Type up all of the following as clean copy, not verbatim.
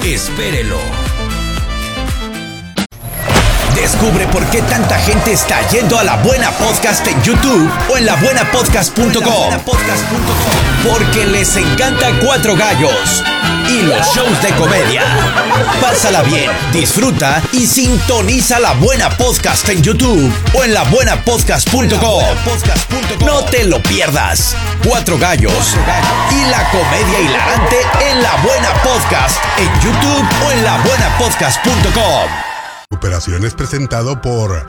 Espérelo. Descubre por qué tanta gente está yendo a La Buena Podcast en YouTube o en labuenapodcast.com. Porque les encanta Cuatro Gallos y los shows de comedia. Pásala bien, disfruta y sintoniza La Buena Podcast en YouTube o en labuenapodcast.com. No te lo pierdas. Cuatro Gallos y la comedia hilarante en La Buena Podcast en YouTube o en labuenapodcast.com. Recuperación es presentado por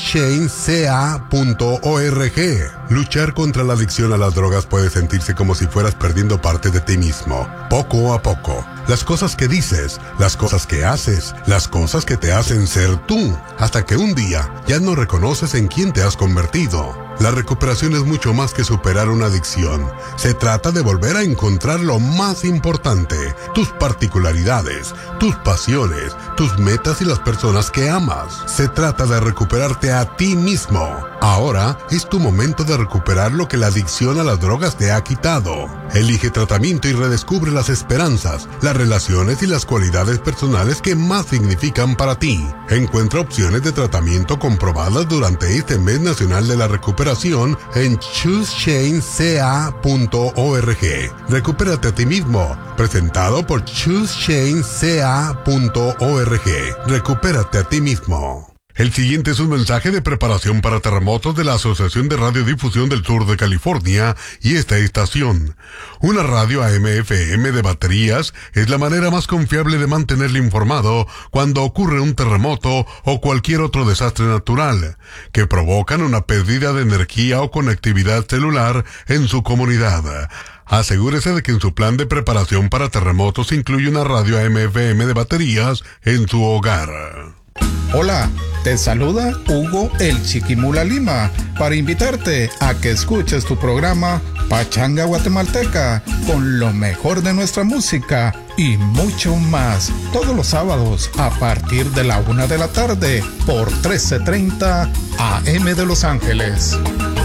ChooseChainCA.org. Luchar contra la adicción a las drogas puede sentirse como si fueras perdiendo parte de ti mismo, poco a poco. Las cosas que dices, las cosas que haces, las cosas que te hacen ser tú, hasta que un día ya no reconoces en quién te has convertido. La recuperación es mucho más que superar una adicción. Se trata de volver a encontrar lo más importante, tus particularidades, tus pasiones, tus metas y las personas que amas. Se trata de recuperarte a ti mismo. Ahora es tu momento de recuperar lo que la adicción a las drogas te ha quitado. Elige tratamiento y redescubre las esperanzas, las relaciones y las cualidades personales que más significan para ti. Encuentra opciones de tratamiento comprobadas durante este mes nacional de la recuperación en ChooseChainCA.org. Recupérate a ti mismo. Presentado por ChooseChainCA.org. Recupérate a ti mismo. El siguiente es un mensaje de preparación para terremotos de la Asociación de Radiodifusión del Sur de California y esta estación. Una radio AM/FM de baterías es la manera más confiable de mantenerle informado cuando ocurre un terremoto o cualquier otro desastre natural, que provocan una pérdida de energía o conectividad celular en su comunidad. Asegúrese de que en su plan de preparación para terremotos incluye una radio AM/FM de baterías en su hogar. Hola, te saluda Hugo el Chiquimula Lima para invitarte a que escuches tu programa Pachanga Guatemalteca con lo mejor de nuestra música y mucho más todos los sábados a partir de la 1 de la tarde por 1330 AM de Los Ángeles.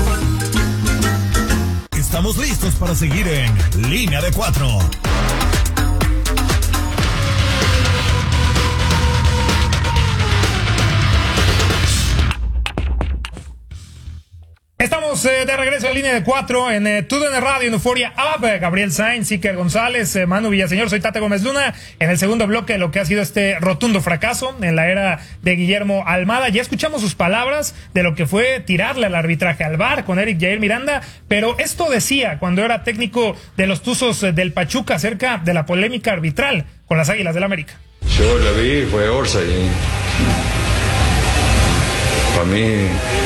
Estamos listos para seguir en Línea de 4. Estamos de regreso en Línea de 4 en TUDN Radio, en Euforia App. Gabriel Sainz, Iker González, Manu Villaseñor, soy Tate Gómez Luna. En el segundo bloque, lo que ha sido este rotundo fracaso en la era de Guillermo Almada. Ya escuchamos sus palabras de lo que fue tirarle al arbitraje al VAR con Eric Jair Miranda, pero esto decía cuando era técnico de los Tuzos del Pachuca acerca de la polémica arbitral con las Águilas del América. Yo la vi, fue Orsay. Para mí...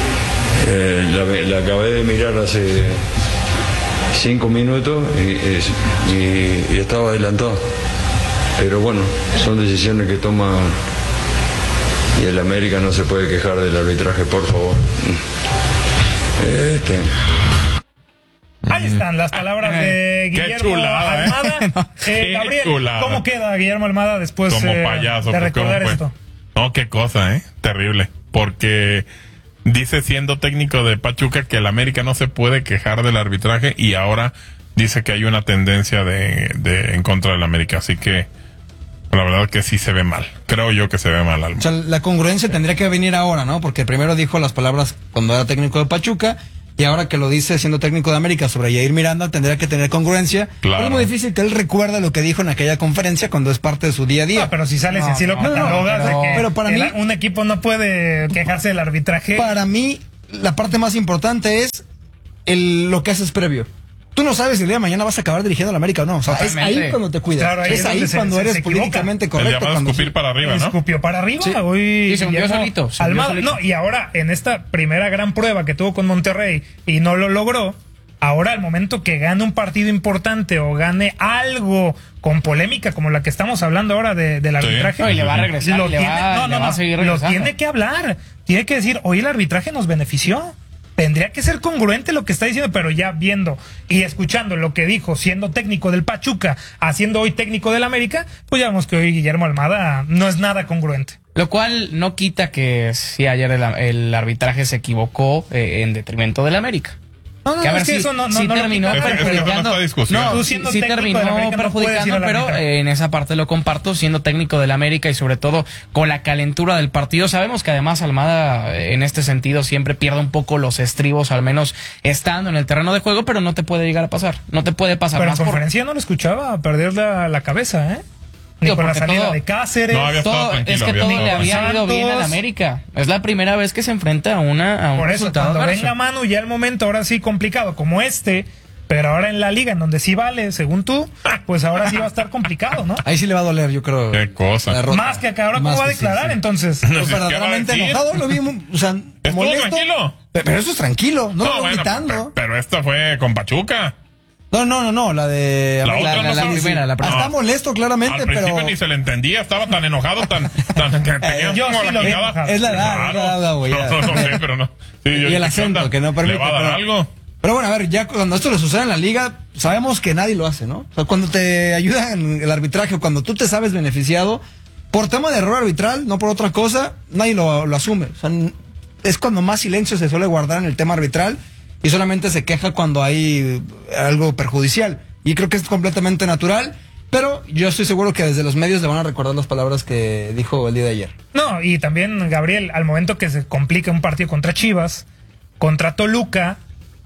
la acabé de mirar hace 5 minutos y estaba adelantado. Pero bueno, son decisiones que toma y el América no se puede quejar del arbitraje, por favor. Ahí están las palabras de Guillermo Almada. Gabriel, chulada. ¿Cómo queda Guillermo Almada después como payaso, de recordar esto? No, qué cosa, terrible. Porque dice, siendo técnico de Pachuca, que el América no se puede quejar del arbitraje y ahora dice que hay una tendencia en contra del América. Así que la verdad que sí se ve mal. Creo yo que se ve mal. O sea, la congruencia tendría que venir ahora, ¿no? Porque primero dijo las palabras cuando era técnico de Pachuca y ahora que lo dice siendo técnico de América sobre Jair Miranda, tendría que tener congruencia. Claro. Es muy difícil que él recuerde lo que dijo en aquella conferencia cuando es parte de su día a día. No, pero si sales y así lo catalogas de que pero para mí, un equipo no puede quejarse del arbitraje. Para mí, la parte más importante es lo que haces previo. Tú no sabes si el día de mañana vas a acabar dirigiendo a la América o no. O sea, es ahí cuando te cuidas. Claro, es ahí cuando eres políticamente correcto. El llamado escupir para arriba, ¿no? Escupió para arriba. Sí. Hoy y se hundió solito. Almada. No, y ahora, en esta primera gran prueba que tuvo con Monterrey y no lo logró, ahora al momento que gane un partido importante o gane algo con polémica como la que estamos hablando ahora del arbitraje. No, y le va a regresar. Le va a seguir regresando. Lo tiene que hablar. Tiene que decir, hoy el arbitraje nos benefició. Tendría que ser congruente lo que está diciendo, pero ya viendo y escuchando lo que dijo, siendo técnico del Pachuca, haciendo hoy técnico del América, pues ya vemos que hoy Guillermo Almada no es nada congruente. Lo cual no quita que sí ayer el arbitraje se equivocó en detrimento del América. que a ver si terminó perjudicando. Sí terminó perjudicando, pero en esa parte lo comparto, siendo técnico del América y sobre todo con la calentura del partido. Sabemos que además Almada en este sentido siempre pierde un poco los estribos, al menos estando en el terreno de juego, pero no te puede llegar a pasar. No te puede pasar. Pero en conferencia no lo escuchaba perder la cabeza, ¿eh? Ni por la salida de Cáceres. Es que todo le había ido bien al América. Es la primera vez que se enfrenta a un por eso, resultado cuando venga Manu, ya el momento ahora sí complicado como pero ahora en la liga, en donde sí vale, según tú, pues ahora sí va a estar complicado, ¿no? Ahí sí le va a doler, yo creo. Qué cosa. Más que acá ahora, ¿cómo va a declarar entonces? Pues verdaderamente enojado, lo vimos, o sea, molesto. Tranquilo. Pero eso es tranquilo, no lo gritando. Pero esto fue con Pachuca. No, la de... La primera. Está molesto claramente, al principio pero... ni se le entendía, estaba tan enojado, yo sí lo veo. Es la edad, güey. No sé, pero no. Sí, y el acento, que no permite. ¿Le va a dar algo? Pero bueno, a ver, ya cuando esto le sucede en la liga, sabemos que nadie lo hace, ¿no? O sea, cuando te ayuda en el arbitraje o cuando tú te sabes beneficiado, por tema de error arbitral, no por otra cosa, nadie lo asume. O sea, es cuando más silencio se suele guardar en el tema arbitral y solamente se queja cuando hay algo perjudicial. Y creo que es completamente natural, pero yo estoy seguro que desde los medios le van a recordar las palabras que dijo el día de ayer. No, y también, Gabriel, al momento que se complica un partido contra Chivas, contra Toluca,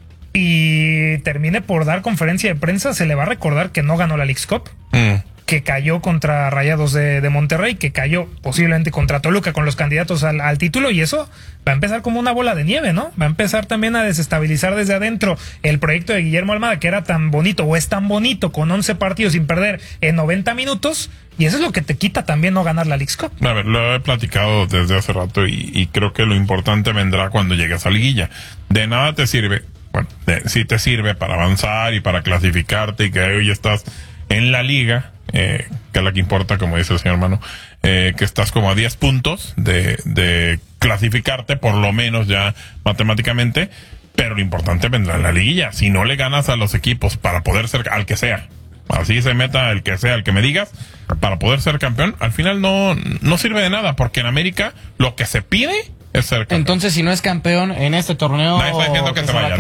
y termine por dar conferencia de prensa, se le va a recordar que no ganó la Leagues Cup, que cayó contra Rayados de Monterrey, que cayó posiblemente contra Toluca con los candidatos al título, y eso va a empezar como una bola de nieve, ¿no? Va a empezar también a desestabilizar desde adentro el proyecto de Guillermo Almada, que era tan bonito, o es tan bonito, con 11 partidos sin perder en 90 minutos, y eso es lo que te quita también no ganar la Leagues Cup. A ver, lo he platicado desde hace rato y creo que lo importante vendrá cuando llegues a liguilla. De nada te sirve, bueno, sí te sirve para avanzar y para clasificarte y que hoy estás en la liga, que es la que importa, como dice el señor Manu, que estás como a 10 puntos de clasificarte, por lo menos ya matemáticamente, pero lo importante vendrá en la liguilla. Si no le ganas a los equipos para poder ser, al que sea, así se meta el que sea, el que me digas, para poder ser campeón, al final no sirve de nada, porque en América lo que se pide es ser campeón. Entonces, si no es campeón en este torneo, nadie está diciendo que se vaya.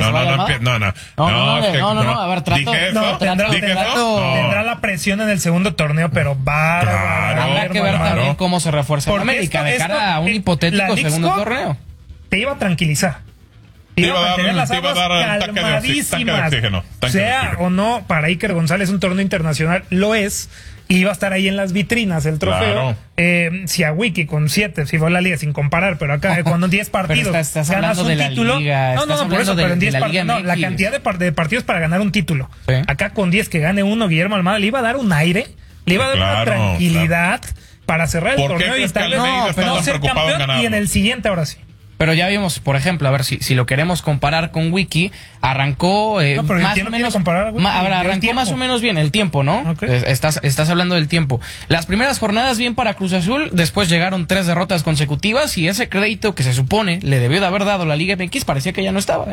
A ver, tendrá la presión en el segundo torneo, pero habrá que ver también cómo se refuerza en América de cara a un hipotético segundo torneo. Te iba a tranquilizar. Te iba a mantener las aguas calmadísimas. Sea o no, para Iker González un torneo internacional lo es. Y iba a estar ahí en las vitrinas el trofeo. Claro. Si a Wiki con 7, si fue la liga sin comparar, pero acá con 10 partidos estás ganas un título. Por eso, pero en 10 partidos. La cantidad de partidos para ganar un título. Sí. Acá con 10 que gane uno, Guillermo Almada le iba a dar un aire, le iba a dar una tranquilidad para cerrar el torneo y tal vez no ser campeón y en el siguiente ahora sí. Pero ya vimos, por ejemplo, a ver si lo queremos comparar con Wiki, arrancó más o menos arrancó más o menos bien el tiempo, ¿no? Okay. Estás hablando del tiempo. Las primeras jornadas bien para Cruz Azul, después llegaron 3 derrotas consecutivas y ese crédito que se supone le debió de haber dado la Liga MX parecía que ya no estaba.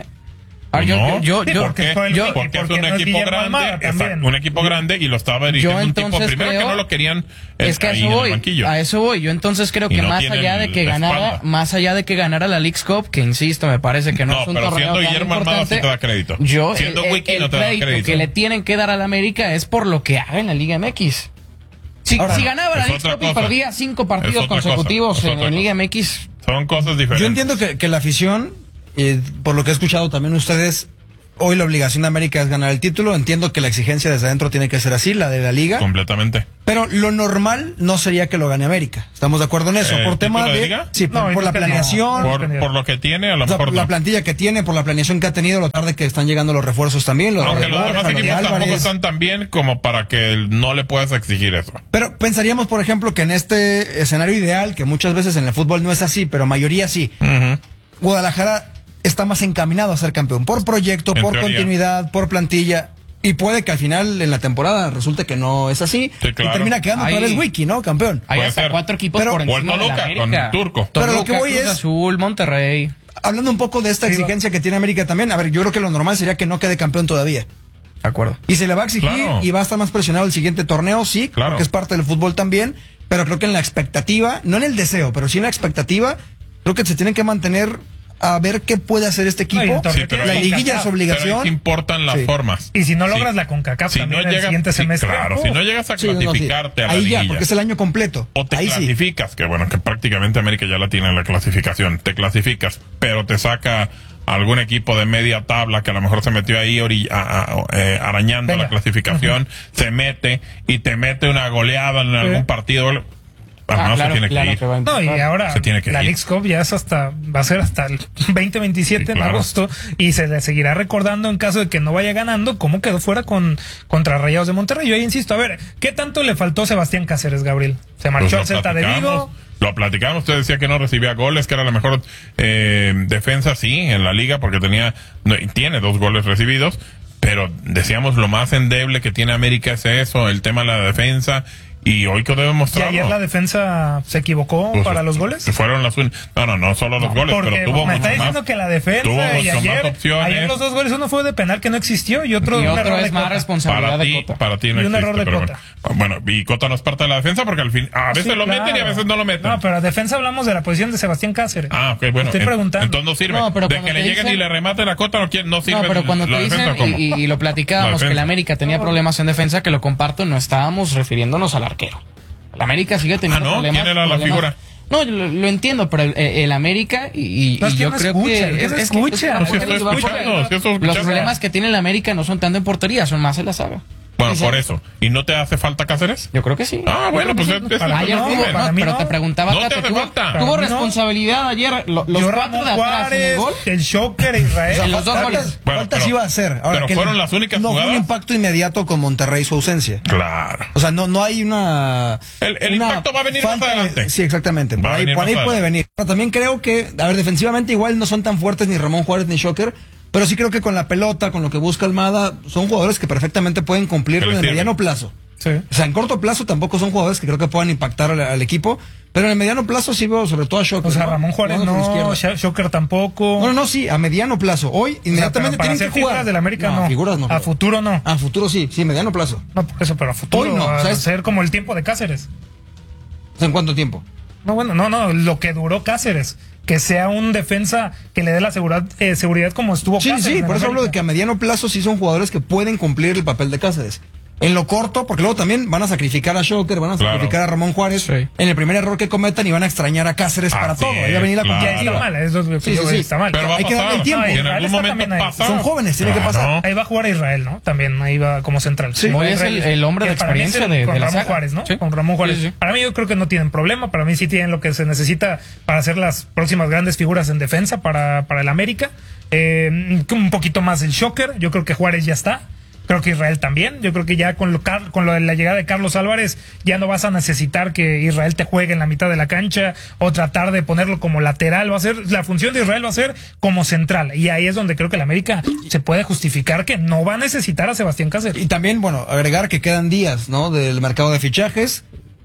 Porque es un equipo grande, un equipo grande y lo estaba dirigiendo un tipo primero que no lo querían es que a eso voy. Yo entonces creo que más allá de que ganara la Leagues Cup, que insisto, me parece que no es un torneo siendo Guillermo Almada sí te da crédito. Siendo Wiki no te da crédito que le tienen que dar a la América es por lo que haga en la Liga MX. Si ganaba la Leagues Cup y perdía 5 partidos consecutivos en Liga MX, son cosas diferentes. Yo entiendo que la afición, por lo que he escuchado también ustedes, hoy la obligación de América es ganar el título. Entiendo que la exigencia desde adentro tiene que ser así, la de la liga. Completamente. Pero lo normal no sería que lo gane América. ¿Estamos de acuerdo en eso? Por tema de liga? Sí, por la planeación. Por lo que tiene, a lo mejor la plantilla que tiene, por la planeación que ha tenido, lo tarde que están llegando los refuerzos también. Aunque los demás equipos tampoco están tan bien como para que no le puedas exigir eso. Pero pensaríamos, por ejemplo, que en este escenario ideal, que muchas veces en el fútbol no es así, pero mayoría sí, Guadalajara está más encaminado a ser campeón por proyecto, por teoría, continuidad, por plantilla, y puede que al final en la temporada resulte que no es así, sí, claro, y termina quedando otra vez Wiki, ¿no? Campeón. Hay hasta 4 equipos por encima de la América. Con Turco. Pero lo que voy Cruz Azul, Monterrey. Hablando un poco de esta exigencia que tiene América también, a ver, yo creo que lo normal sería que no quede campeón todavía. De acuerdo. Y se le va a exigir y va a estar más presionado el siguiente torneo, sí, porque es parte del fútbol también, pero creo que en la expectativa, no en el deseo, pero sí en la expectativa, creo que se tienen que mantener a ver qué puede hacer este equipo. La liguilla es obligación. Pero importan las formas. Y si no logras la CONCACAF también el siguiente semestre. Claro, si no llegas a clasificarte a la liguilla. Ahí ya, porque es el año completo. O te clasificas, que bueno, que prácticamente América ya la tiene en la clasificación. Te clasificas, pero te saca algún equipo de media tabla que a lo mejor se metió ahí arañando la clasificación, se mete y te mete una goleada en algún partido. Se tiene que ir. No, y ahora la Leagues Cup ya es va a ser hasta el 2027 en agosto, y se le seguirá recordando en caso de que no vaya ganando cómo quedó fuera contra Rayados de Monterrey. Yo ahí insisto, a ver, ¿qué tanto le faltó Sebastián Cáceres, Gabriel? Se marchó al Celta de Vigo. Lo platicamos, usted decía que no recibía goles, que era la mejor defensa, sí, en la liga, porque tiene 2 goles recibidos, pero decíamos lo más endeble que tiene América es eso, el tema de la defensa. Y hoy quedó demostrado. ¿Y ayer la defensa se equivocó para los goles? Fueron no solo los goles, pero tuvo me está diciendo que la defensa y ayer los 2 goles, uno fue de penal que no existió y otro es más responsabilidad de Cota. Para ti no existe, un error de Cota. Bueno, y Cota no es parte de la defensa porque al fin a veces lo meten y a veces no lo meten. No, pero a defensa hablamos de la posición de Sebastián Cáceres. Ok, bueno. Estoy preguntando. Entonces no sirve. De que le lleguen y le rematen a Cota no sirve. No, pero cuando te dicen, y lo platicábamos, que la América tenía problemas en defensa, que lo comparto, no estábamos refiriéndonos al arquero. La América sigue teniendo problemas. ¿Quién era la figura? No, lo entiendo, pero el América y yo creo que los problemas que tiene el América no son tanto en portería, son más en la saga. Bueno, por eso. ¿Y no te hace falta Cáceres? Yo creo que sí. Bueno, pues pero te preguntaba, no te hace falta. Tuvo responsabilidad ayer los 4 de atrás en el gol. El Shocker e Israel. En los 2 goles. Faltas iba a hacer. Pero fueron las únicas jugadas. No fue un impacto inmediato con Monterrey su ausencia. Claro. O sea, no hay una... El impacto va a venir más adelante. Sí, exactamente. Por ahí puede venir. Pero también creo que, defensivamente igual no son tan fuertes ni Ramón Juárez ni Shocker. Pero sí creo que con la pelota, con lo que busca Almada, son jugadores que perfectamente pueden cumplir en el mediano plazo. Sí. O sea, en corto plazo tampoco son jugadores que creo que puedan impactar al equipo, pero en el mediano plazo sí veo sobre todo a Shocker. O sea, Ramón Juárez no, Shocker tampoco. No, sí, a mediano plazo. Hoy inmediatamente tienen que jugar. Figuras del América no. Figuras no. A futuro no. A futuro sí, mediano plazo. No, por eso, pero a futuro hoy no. O sea, ser como el tiempo de Cáceres. O sea, ¿en cuánto tiempo? No, lo que duró Cáceres. Que sea un defensa que le dé la seguridad como estuvo Cáceres. Sí, por eso hablo de que a mediano plazo sí son jugadores que pueden cumplir el papel de Cáceres. En lo corto, porque luego también van a sacrificar a Shocker, van a sacrificar a Ramón Juárez en el primer error que cometan y van a extrañar a Cáceres para todo. Ahí va a venir la confianza. Está mal, eso es lo que está mal. Pero hay que darle el tiempo. En algún momento son jóvenes, tiene que pasar. Ahí va a jugar Israel, ¿no? También ahí va como central. Sí. Hoy es el hombre de experiencia de Ramón la saga. Juárez, ¿no? Con Ramón Juárez. Sí. Para mí yo creo que no tienen problema. Para mí sí tienen lo que se necesita para hacer las próximas grandes figuras en defensa para el América. Un poquito más el Shocker. Yo creo que Juárez ya está. Creo que Israel también. Yo creo que ya con lo de la llegada de Carlos Álvarez ya no vas a necesitar que Israel te juegue en la mitad de la cancha o tratar de ponerlo como lateral. La función de Israel va a ser como central. Y ahí es donde creo que el América se puede justificar que no va a necesitar a Sebastián Cáceres. Y también, agregar que quedan días, ¿no? Del mercado de fichajes.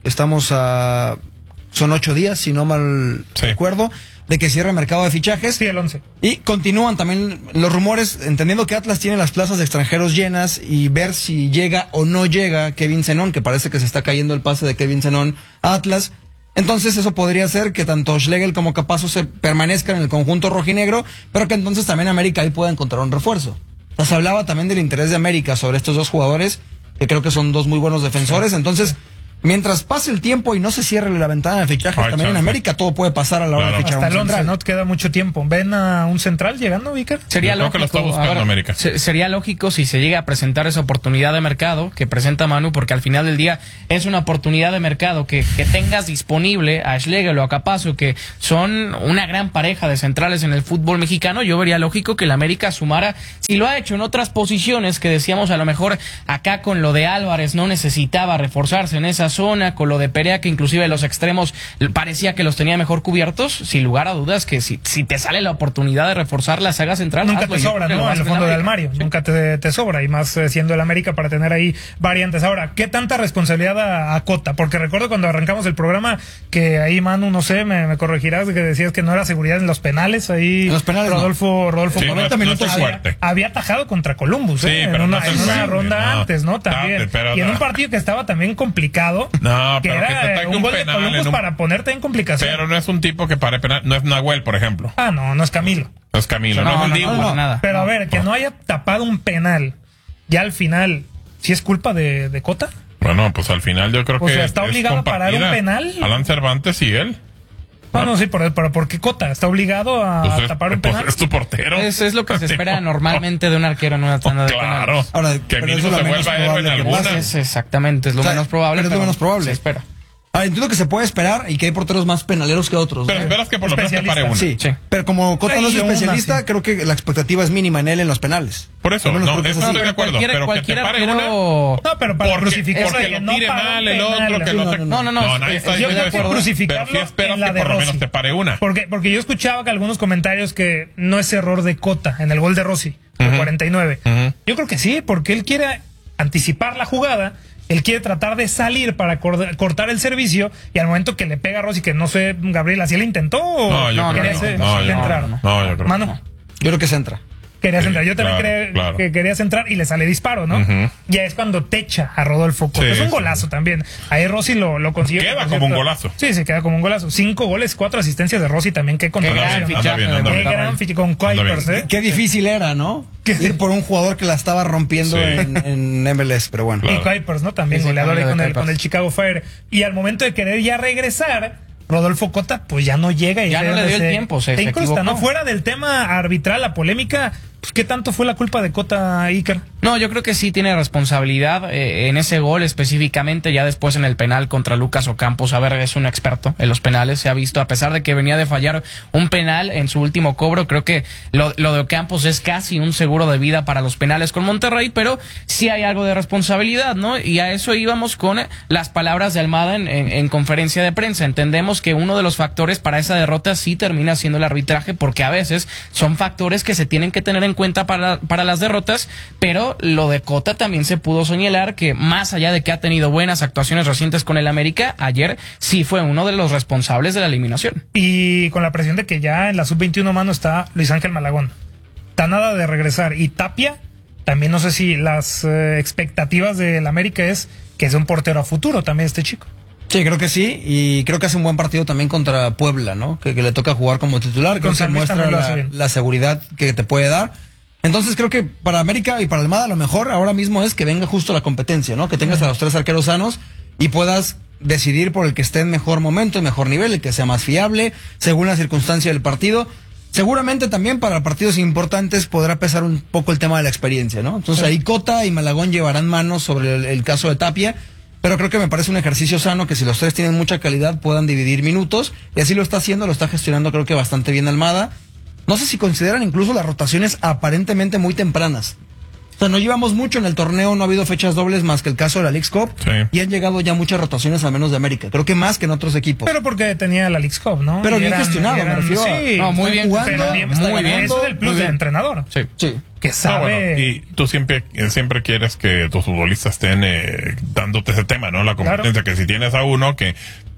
Son 8 días, si no mal recuerdo, de que cierre el mercado de fichajes. Sí, el 11. Y continúan también los rumores, entendiendo que Atlas tiene las plazas de extranjeros llenas y ver si llega o no llega Kevin Zenón, que parece que se está cayendo el pase de Kevin Zenón a Atlas. Entonces eso podría ser que tanto Schlegel como Capazo se permanezcan en el conjunto rojinegro, pero que entonces también América ahí pueda encontrar un refuerzo. O sea, se hablaba también del interés de América sobre estos 2 jugadores, que creo que son 2 muy buenos defensores. Entonces, mientras pase el tiempo y no se cierre la ventana de fichajes, también en América todo puede pasar a la hora de fichar hasta un central. No te queda mucho tiempo. ¿Ven a un central llegando, Vícar? Sería lógico si se llega a presentar esa oportunidad de mercado que presenta Manu, porque al final del día es una oportunidad de mercado que tengas disponible a Schlegel o a Capazo, que son una gran pareja de centrales en el fútbol mexicano. Yo vería lógico que el América sumara, si lo ha hecho en otras posiciones, que decíamos a lo mejor acá con lo de Álvarez no necesitaba reforzarse en esa zona, con lo de Perea, que inclusive los extremos parecía que los tenía mejor cubiertos, sin lugar a dudas que si te sale la oportunidad de reforzar la saga central, nunca te sobra, ¿no? En el fondo de armario, sí. Nunca te sobra, y más siendo el América para tener ahí variantes. Ahora, ¿qué tanta responsabilidad a Cota? Porque recuerdo cuando arrancamos el programa que ahí, Manu, no sé, me corregirás, que decías que no era seguridad en los penales, ahí en los penales Rodolfo sí, 90 minutos había atajado contra Columbus, sí, en una ronda antes, ¿no? También. Y en un partido que estaba también complicado, comunicado que era un gol de Columbus para ponerte en complicación. Pero no es un tipo que pare penal, no es Nahuel, por ejemplo. No es Camilo. No es Camilo, no es nada. Pero a ver, que no haya tapado un penal ya al final, ¿sí es culpa de Cota? Bueno, pues al final yo creo que... O sea, ¿está obligado a parar un penal? Alan Cervantes y él. No, sí, pero ¿por qué Cota? ¿Está obligado a tapar un penal? Es tu portero. Eso es lo que se espera normalmente de un arquero en una tanda de penales. Claro. Ahora, que mínimo se vuelva héroe en alguna. Exactamente, es lo menos probable. Pero es lo menos probable. Se espera. Entiendo que se puede esperar y que hay porteros más penaleros que otros. Pero esperas que por lo menos te pare uno. Sí. Pero como Cota no es especialista, creo que la expectativa es mínima en él en los penales. Por eso, no estoy de acuerdo. Pero que te pare uno. No, pero para crucificar. Porque lo tire mal el otro, que lo... No, nadie está diciendo eso. Crucificarlo. Pero sí esperas que por lo menos te pare una. Porque yo escuchaba que algunos comentarios que no es error de Cota en el gol de Rossi, el 49. Yo creo que sí, porque él quiere anticipar la jugada. Él quiere tratar de salir para cortar el servicio y al momento que le pega a Rossi, que no sé, Gabriel, ¿así él intentó o quería entrar? No, yo creo Mano. Yo creo que se entra. Querías entrar. Yo también creo que querías entrar y le sale disparo, ¿no? Ya es cuando techa a Rodolfo Cota. Es un golazo también. Ahí Rossi lo consiguió. Queda como un golazo. Sí, queda como un golazo. 5 goles, 4 asistencias de Rossi también. Qué gran fichaje. Qué gran fichaje con Kuipers, ¿eh? Qué difícil era, ¿no? Ir por un jugador que la estaba rompiendo en MLS, pero bueno. Y Kuipers, ¿no? También goleador ahí con el Chicago Fire. Y al momento de querer ya regresar, Rodolfo Cota pues ya no llega. Y ya no le dio el tiempo, se incrusta, ¿no? Fuera del tema arbitral, la polémica, pues, ¿qué tanto fue la culpa de Cota, Iker? No, yo creo que sí tiene responsabilidad en ese gol específicamente, ya después en el penal contra Lucas Ocampos. A ver, es un experto en los penales, se ha visto, a pesar de que venía de fallar un penal en su último cobro, creo que lo de Ocampos es casi un seguro de vida para los penales con Monterrey, pero sí hay algo de responsabilidad, ¿no? Y a eso íbamos con las palabras de Almada en conferencia de prensa. Entendemos que uno de los factores para esa derrota sí termina siendo el arbitraje, porque a veces son factores que se tienen que tener en cuenta para las derrotas, pero lo de Cota también se pudo señalar que más allá de que ha tenido buenas actuaciones recientes con el América, ayer sí fue uno de los responsables de la eliminación. Y con la presión de que ya en la sub-21 mano está Luis Ángel Malagón. Está nada de regresar. Y Tapia, también no sé si las expectativas del América es que es un portero a futuro también este chico. Sí, creo que sí, y creo que hace un buen partido también contra Puebla, ¿no? Que le toca jugar como titular, que se muestra la seguridad que te puede dar. Entonces creo que para América y para Almada lo mejor ahora mismo es que venga justo la competencia, ¿no? Que tengas a los 3 arqueros sanos y puedas decidir por el que esté en mejor momento, en mejor nivel, el que sea más fiable, según la circunstancia del partido. Seguramente también para partidos importantes podrá pesar un poco el tema de la experiencia, ¿no? Entonces ahí Cota y Malagón llevarán manos sobre el caso de Tapia, pero creo que me parece un ejercicio sano que si los 3 tienen mucha calidad puedan dividir minutos, y así lo está haciendo, lo está gestionando creo que bastante bien Almada. No sé si consideran incluso las rotaciones aparentemente muy tempranas. O sea, no llevamos mucho en el torneo, no ha habido fechas dobles más que el caso de la Leagues Cup, y han llegado ya muchas rotaciones al menos de América. Creo que más que en otros equipos. Pero porque tenía la Leagues Cup, ¿no? Pero bien gestionado, me refiero. Sí, no, muy bien jugando, muy bien. Eso es el plus del entrenador. Sí. Que sabe. Y tú siempre quieres que tus futbolistas estén dándote ese tema, ¿no? La competencia, que si tienes a uno que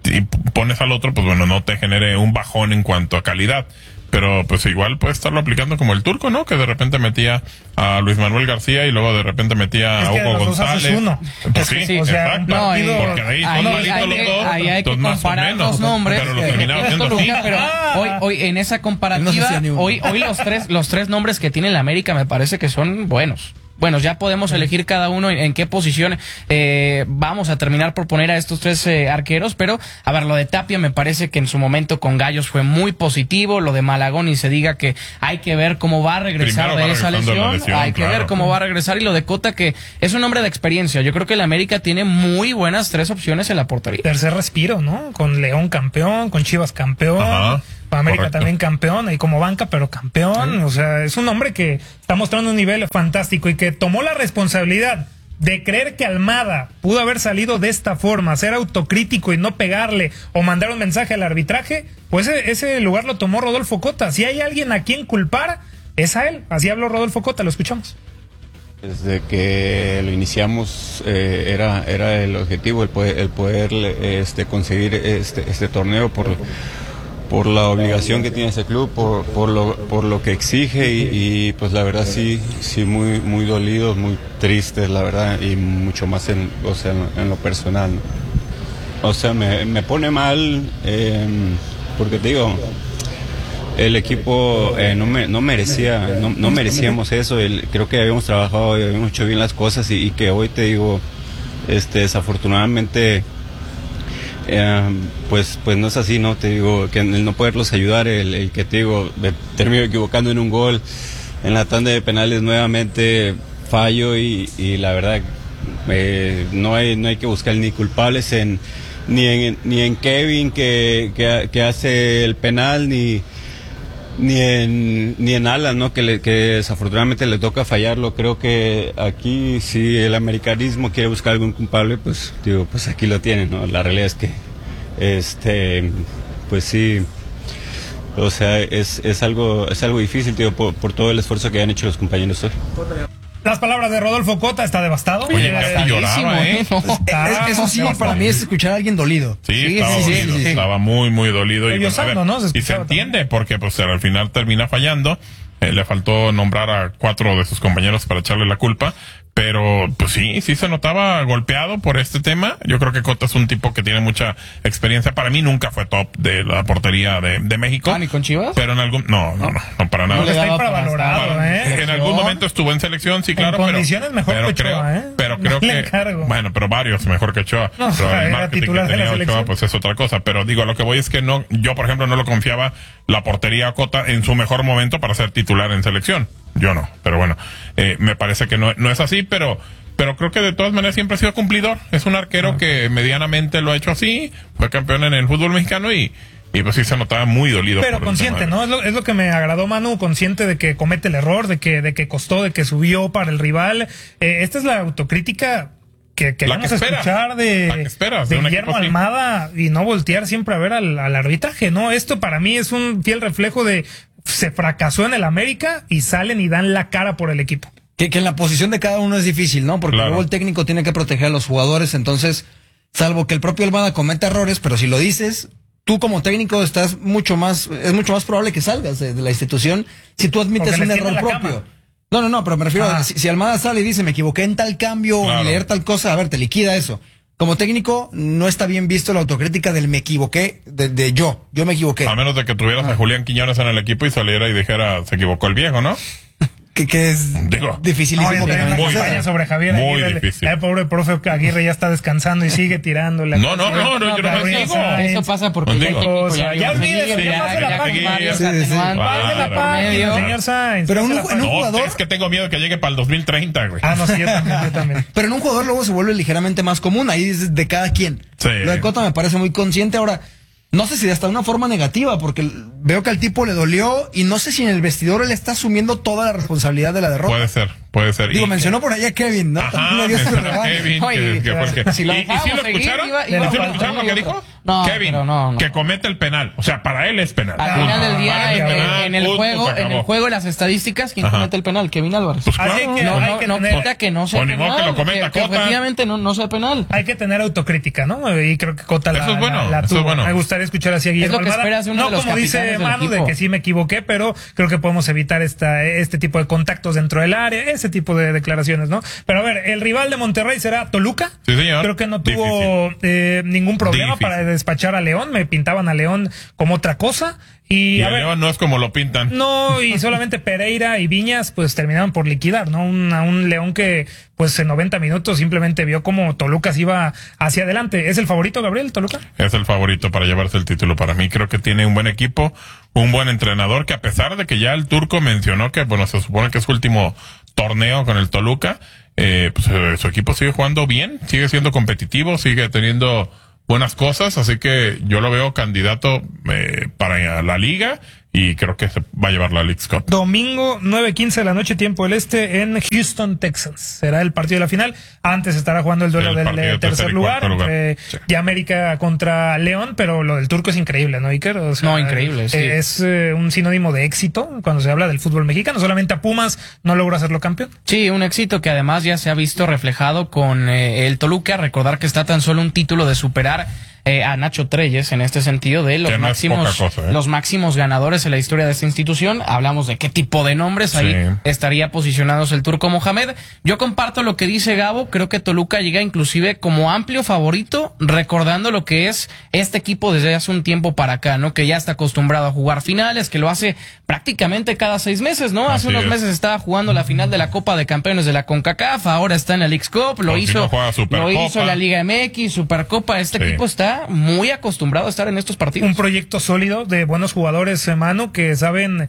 pones al otro, pues bueno, no te genere un bajón en cuanto a calidad. Pero pues igual puede estarlo aplicando como el turco, ¿no? Que de repente metía a Luis Manuel García y luego de repente metía a Hugo González. Pues sí, o sea, exacto. Porque ahí son malitos los dos. Ahí hay que comparar los nombres. Pero los terminaron siendo así. Pero hoy en esa comparativa, hoy los tres nombres que tiene la América me parece que son buenos. Bueno, ya podemos elegir cada uno en qué posición vamos a terminar por poner a estos 3 arqueros, pero a ver, lo de Tapia me parece que en su momento con Gallos fue muy positivo, lo de Malagón y se diga que hay que ver cómo va a regresar de esa lesión, hay que ver cómo va a regresar, y lo de Cota, que es un hombre de experiencia. Yo creo que el América tiene muy buenas 3 opciones en la portería. Tercer respiro, ¿no? Con León campeón, con Chivas campeón. Ajá. América también campeón, y como banca, pero campeón. O sea, es un hombre que está mostrando un nivel fantástico y que tomó la responsabilidad de creer que Almada pudo haber salido de esta forma, ser autocrítico y no pegarle o mandar un mensaje al arbitraje. Pues ese lugar lo tomó Rodolfo Cota. Si hay alguien a quien culpar, es a él. Así habló Rodolfo Cota, lo escuchamos. Desde que lo iniciamos era el objetivo el poder conseguir este torneo por la obligación que tiene ese club, por lo que exige, y pues la verdad sí muy dolidos, muy tristes, la verdad, y mucho más en lo personal, ¿no? o sea, me pone mal, porque te digo, el equipo no merecíamos eso. Creo que habíamos trabajado y habíamos hecho bien las cosas y que hoy, te digo, desafortunadamente, pues no es así, ¿no? Te digo, que el no poderlos ayudar, el que, te digo, me termino equivocando en un gol, en la tanda de penales nuevamente fallo y la verdad, no hay que buscar ni culpables ni en Kevin que hace el penal, ni en Alan, ¿no? Que desafortunadamente le toca fallarlo. Creo que aquí, si el americanismo quiere buscar algún culpable, pues digo, pues aquí lo tienen, ¿no? La realidad es que pues sí, o sea, es algo difícil, tío, por todo el esfuerzo que han hecho los compañeros hoy. Las palabras de Rodolfo Cota, está devastado. Oye, casi lloraba, ¿eh? Eso sí, para mí es escuchar a alguien dolido. Sí, estaba muy, muy dolido. Y se entiende, porque pues al final termina fallando. Le faltó nombrar a 4 de sus compañeros para echarle la culpa. Pero, pues sí se notaba golpeado por este tema. Yo creo que Cota es un tipo que tiene mucha experiencia. Para mí nunca fue top de la portería de México. ¿Ni con Chivas? Pero en algún... No, para nada. No está infravalorado, En algún momento estuvo en selección, sí, claro. En condiciones mejor que Ochoa, Pero creo que... Bueno, pero varios mejor que Ochoa. No, pero el era marketing titular que de la tenía selección. Ochoa, pues es otra cosa. Pero digo, lo que voy es que no... Yo, por ejemplo, no lo confiaba la portería a Cota en su mejor momento para ser titular en selección. Yo no, pero bueno, me parece que no es así, pero creo que de todas maneras siempre ha sido cumplidor. Es un arquero que medianamente lo ha hecho así, fue campeón en el fútbol mexicano y pues sí se notaba muy dolido. Pero consciente, ¿no? Es lo que me agradó, Manu, consciente de que comete el error, de que costó, de que subió para el rival. Esta es la autocrítica que vamos a escuchar de Guillermo Almada y no voltear siempre a ver al arbitraje, ¿no? Esto para mí es un fiel reflejo de se fracasó en el América y salen y dan la cara por el equipo. Que en la posición de cada uno es difícil, ¿no? Porque luego el técnico tiene que proteger a los jugadores, entonces, salvo que el propio Almada cometa errores, pero si lo dices, tú como técnico es mucho más probable que salgas de la institución si tú admites un error propio. No, pero me refiero a si Almada sale y dice me equivoqué en tal cambio o en leer tal cosa, a ver, te liquida eso. Como técnico, no está bien visto la autocrítica del me equivoqué, de yo me equivoqué. A menos de que tuvieras a Julián Quiñones en el equipo y saliera y dijera, se equivocó el viejo, ¿no? Que es dificilísimo. Muy sobre Javier muy Aguirre. Difícil. El pobre profe Aguirre ya está descansando y sigue tirándole. No, yo no me digo. Eso pasa porque ya olvídese, señor Sainz. Pero en un jugador... Es que tengo miedo que llegue para el 2030, güey. No, sí, yo también. Pero en un jugador luego se vuelve ligeramente más común, ahí es de cada quien. Sí. Lo de Cota me parece muy consciente. Ahora, no sé si de hasta una forma negativa, porque veo que al tipo le dolió y no sé si en el vestidor él está asumiendo toda la responsabilidad de la derrota. Puede ser. Digo, mencionó por allá a Kevin, ¿no? Si lo escucharon lo que dijo? No, Kevin, que comete el penal. O sea, para él es penal. Al final del día, en el juego, las estadísticas, ¿quién comete el penal? Kevin Álvarez. Pues claro. No quita que no sea penal. Que lo cometa que Cota. efectivamente no sea penal. Hay que tener autocrítica, ¿no? Y creo que Cota la tuvo. Bueno. Me gustaría escuchar así a Guillermo Almada. Es lo que esperas de uno de los capitanes del equipo. No como dice Manu, de que sí me equivoqué, pero creo que podemos evitar este tipo de contactos dentro del área, ese tipo de declaraciones, ¿no? Pero a ver, el rival de Monterrey será Toluca. Sí, señor. Creo que no tuvo ningún problema para despachar a León. Me pintaban a León como otra cosa. Y a ver, León no es como lo pintan. No, y solamente Pereira y Viñas pues terminaron por liquidar, ¿no? Un León que pues en 90 minutos simplemente vio como Toluca se iba hacia adelante. ¿Es el favorito, Gabriel, Toluca? Es el favorito para llevarse el título para mí. Creo que tiene un buen equipo, un buen entrenador, que a pesar de que ya el turco mencionó que, bueno, se supone que es su último torneo con el Toluca, pues su equipo sigue jugando bien, sigue siendo competitivo, sigue teniendo buenas cosas, así que yo lo veo candidato para la liga y creo que se va a llevar la League's Cup. Domingo 9:15 de la noche, tiempo del este, en Houston, Texas. Será el partido de la final. Antes estará jugando el duelo del tercer lugar entre América contra León, pero lo del turco es increíble, ¿no, Iker? O sea, increíble, sí. Es un sinónimo de éxito cuando se habla del fútbol mexicano. Solamente a Pumas no logró hacerlo campeón. Sí, un éxito que además ya se ha visto reflejado con el Toluca. Recordar que está tan solo un título de superar a Nacho Treyes en este sentido de los máximos, los máximos ganadores en la historia de esta institución. Hablamos de qué tipo de nombres ahí estaría posicionados el Turco Mohamed. Yo comparto lo que dice Gabo, creo que Toluca llega inclusive como amplio favorito, recordando lo que es este equipo desde hace un tiempo para acá, ¿no? Que ya está acostumbrado a jugar finales, que lo hace prácticamente cada 6 meses, ¿no? Hace unos meses estaba jugando la final de la Copa de Campeones de la CONCACAF, ahora está en la Leagues Cup, lo hizo en la Liga MX, Supercopa. Este equipo está muy acostumbrado a estar en estos partidos. Un proyecto sólido de buenos jugadores, Manu, que saben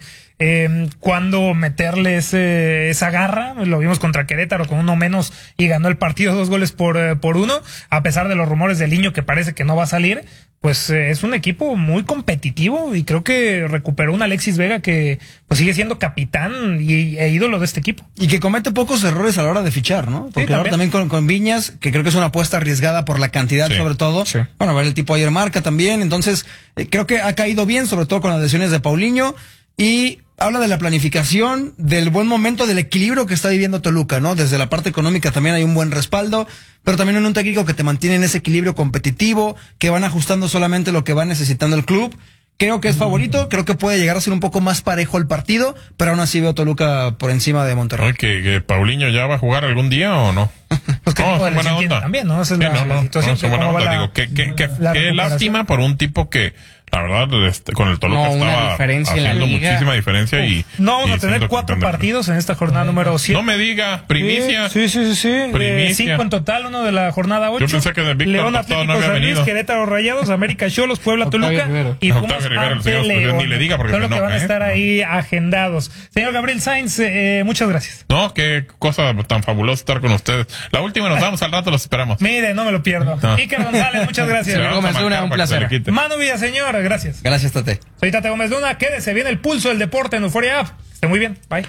cuándo meterle esa garra. Lo vimos contra Querétaro con uno menos y ganó el partido 2 goles por 1, a pesar de los rumores del Niño que parece que no va a salir. Pues es un equipo muy competitivo y creo que recuperó un Alexis Vega que pues sigue siendo capitán e ídolo de este equipo. Y que comete pocos errores a la hora de fichar, ¿no? Porque ahora también con Viñas, que creo que es una apuesta arriesgada por la cantidad sobre todo. Sí. Bueno, a ver, el tipo ayer marca también, entonces creo que ha caído bien, sobre todo con las lesiones de Paulinho, y habla de la planificación, del buen momento, del equilibrio que está viviendo Toluca, ¿no? Desde la parte económica también hay un buen respaldo, pero también en un técnico que te mantiene en ese equilibrio competitivo, que van ajustando solamente lo que va necesitando el club. Creo que es favorito, creo que puede llegar a ser un poco más parejo el partido, pero aún así veo Toluca por encima de Monterrey. ¿Que Paulinho ya va a jugar algún día o no? Pues que buena onda. También, ¿no? Esa es la situación. Buena onda. Digo, qué lástima por un tipo que la verdad, con el Toluca estaba haciendo muchísima diferencia y no vamos a tener 4 partidos en esta jornada número 7. No me diga, primicia. Sí. Primicia. 5 en total, uno de la jornada 8. Yo pensé que de Víctor León, Atlético, no San Luis, Querétaro, Rayados, América, Xolos, Puebla, Toluca y Pumas ante León. Ni le diga porque son los que van a estar ahí agendados. Señor Gabriel Sainz, muchas gracias. No, qué cosa tan fabulosa estar con ustedes. La última nos damos al rato, los esperamos. Mire, no me lo pierdo. Iker González, muchas gracias. Un placer. Manu Villaseñor, gracias. Gracias, Tate. Soy Tate Gómez Luna. Quédese bien el pulso del deporte en Euphoria App. Esté muy bien. Bye.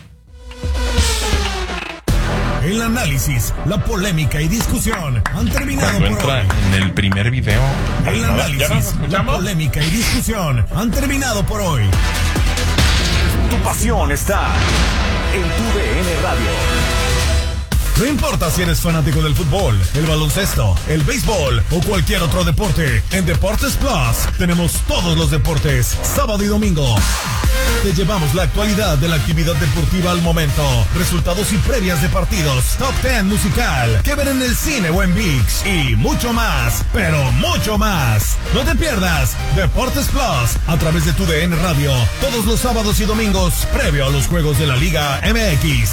El análisis, la polémica y discusión han terminado por hoy. En el primer video. El análisis, la polémica y discusión han terminado por hoy. Tu pasión está en tu DN Radio. No importa si eres fanático del fútbol, el baloncesto, el béisbol o cualquier otro deporte, en Deportes Plus tenemos todos los deportes, sábado y domingo. Te llevamos la actualidad de la actividad deportiva al momento, resultados y previas de partidos, top 10 musical, que ver en el cine o en ViX y mucho más, pero mucho más. No te pierdas Deportes Plus a través de tu DN Radio, todos los sábados y domingos, previo a los juegos de la Liga MX.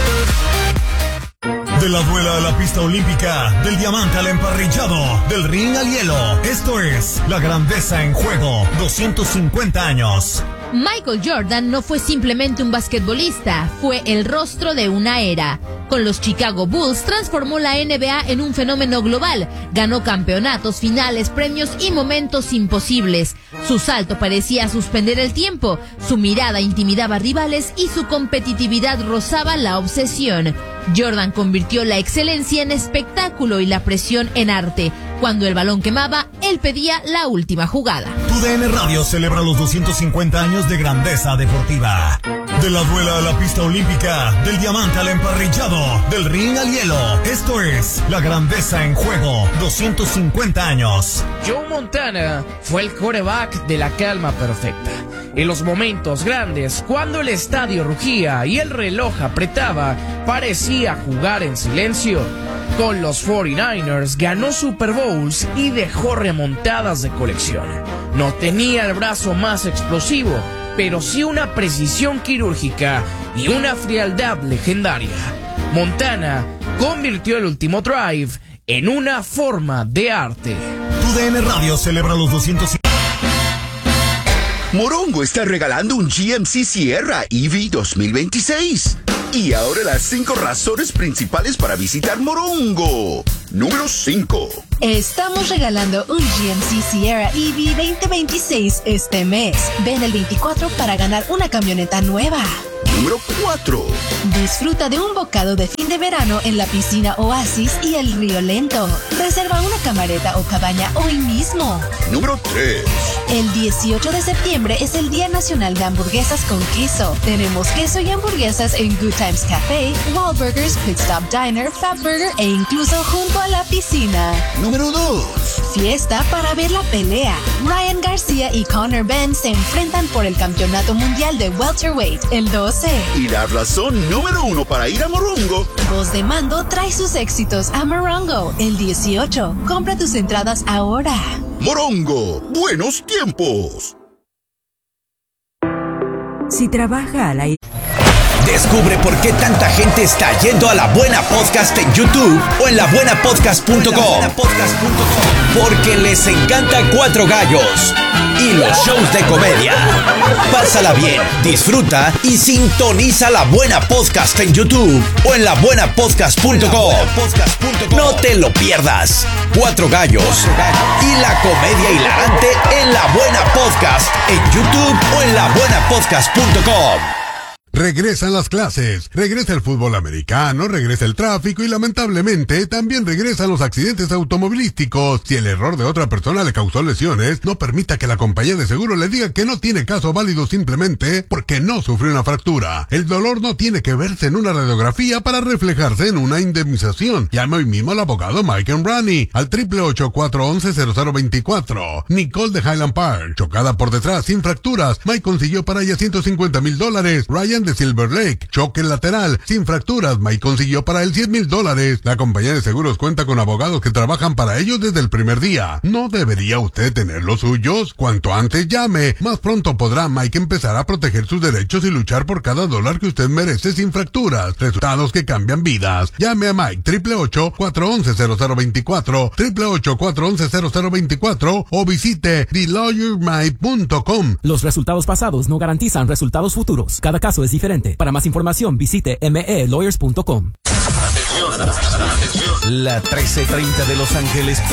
De la duela a la pista olímpica, del diamante al emparrillado, del ring al hielo. Esto es La Grandeza en Juego, 250 años. Michael Jordan no fue simplemente un basquetbolista, fue el rostro de una era. Con los Chicago Bulls transformó la NBA en un fenómeno global, ganó campeonatos, finales, premios y momentos imposibles. Su salto parecía suspender el tiempo, su mirada intimidaba rivales y su competitividad rozaba la obsesión. Jordan convirtió la excelencia en espectáculo y la presión en arte. Cuando el balón quemaba, él pedía la última jugada. Tu DN Radio celebra los 250 años de grandeza deportiva. De la duela a la pista olímpica, del diamante al emparrillado, del ring al hielo. Esto es La Grandeza en Juego, 250 años. Joe Montana fue el quarterback de la calma perfecta. En los momentos grandes, cuando el estadio rugía y el reloj apretaba, parecía jugar en silencio. Con los 49ers ganó Super Bowls y dejó remontadas de colección. No tenía el brazo más explosivo, pero sí una precisión quirúrgica y una frialdad legendaria. Montana convirtió el último drive en una forma de arte. Tu DN Radio celebra los 250. Morongo está regalando un GMC Sierra EV 2026. Y ahora las 5 razones principales para visitar Morongo. Número 5. Estamos regalando un GMC Sierra EV 2026 este mes. Ven el 24 para ganar una camioneta nueva. Número 4. Disfruta de un bocado de fin de verano en la piscina Oasis y el Río Lento. Reserva una camareta o cabaña hoy mismo. Número 3. El 18 de septiembre es el Día Nacional de Hamburguesas con Queso. Tenemos queso y hamburguesas en Good Times Café, Wahlburgers, Pit Stop Diner, Fat Burger e incluso junto a la piscina. Número 2. Fiesta para ver la pelea. Ryan García y Conor Benn se enfrentan por el campeonato mundial de welterweight el 12. Y la razón número 1 para ir a Morongo. Voz de Mando trae sus éxitos a Morongo el 18. Compra tus entradas ahora. Morongo, buenos tiempos. Si trabaja al aire. Descubre por qué tanta gente está yendo a La Buena Podcast en YouTube o en labuenapodcast.com. Porque les encanta Cuatro Gallos y los shows de comedia. Pásala bien, disfruta y sintoniza La Buena Podcast en YouTube o en labuenapodcast.com. No te lo pierdas. Cuatro Gallos y la comedia hilarante en La Buena Podcast en YouTube o en labuenapodcast.com. Regresan las clases, regresa el fútbol americano, regresa el tráfico y lamentablemente también regresan los accidentes automovilísticos. Si el error de otra persona le causó lesiones, no permita que la compañía de seguro le diga que no tiene caso válido simplemente porque no sufrió una fractura. El dolor no tiene que verse en una radiografía para reflejarse en una indemnización. Llame hoy mismo al abogado Mike Embrani al 888-411-0024. Nicole de Highland Park, chocada por detrás sin fracturas. Mike consiguió para ella $150,000. Ryan de Silver Lake, choque lateral, sin fracturas, Mike consiguió para él $100,000. La compañía de seguros cuenta con abogados que trabajan para ellos desde el primer día. ¿No debería usted tener los suyos? Cuanto antes llame, más pronto podrá Mike empezar a proteger sus derechos y luchar por cada dólar que usted merece sin fracturas. Resultados que cambian vidas. Llame a Mike 888-411-0024, 888-411-0024 o visite TheLawyerMike.com. Los resultados pasados no garantizan resultados futuros. Cada caso es diferente. Para más información visite melawyers.com. La 1330 de Los Ángeles